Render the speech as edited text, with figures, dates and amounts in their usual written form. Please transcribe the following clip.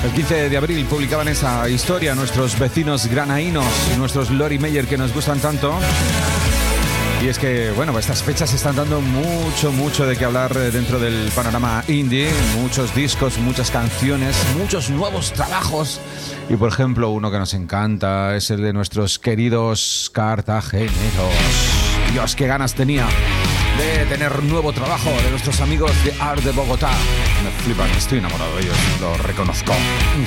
El 15 de abril publicaban esa historia nuestros vecinos granaínos, nuestros Lori Meyer que nos gustan tanto. Y es que, bueno, estas fechas están dando mucho de qué hablar dentro del panorama indie. Muchos discos, muchas canciones, muchos nuevos trabajos. Y, por ejemplo, uno que nos encanta es el de nuestros queridos cartageneros. Dios, qué ganas tenía de tener nuevo trabajo de nuestros amigos de Art de Bogotá. Me flipan, estoy enamorado de ellos, lo reconozco.